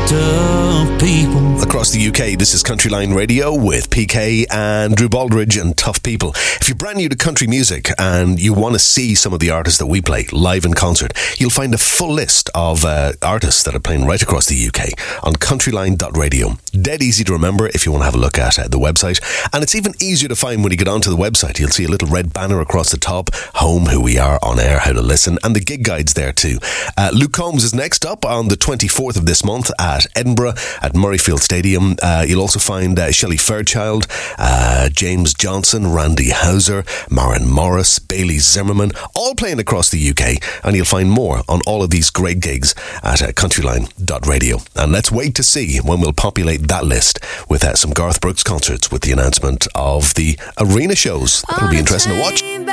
Tough People. Across the UK, this is Country Line Radio with PK and Drew Baldridge and Tough People. If you're brand new to country music and you want to see some of the artists that we play live in concert, you'll find a full list of artists that are playing right across the UK on countryline.radio. Dead easy to remember if you want to have a look at the website. And it's even easier to find when you get onto the website. You'll see a little red banner across the top, home, who we are, on air, how to listen, and the gig guides there too. Luke Combs is next up on the 24th of this month at Edinburgh at Murrayfield Stadium. You'll also find Shelley Fairchild, James Johnson, Randy Houser, Maren Morris, Bailey Zimmerman, all playing across the UK, and you'll find more on all of these great gigs at countryline.radio. And let's wait to see when we'll populate that list with some Garth Brooks concerts with the announcement of the arena shows. That'll be interesting to watch.